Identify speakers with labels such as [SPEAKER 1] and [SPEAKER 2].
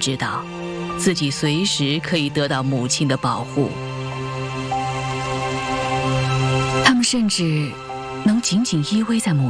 [SPEAKER 1] 知道，自己随时可以得到母亲的保护。他们甚至能紧紧依偎在母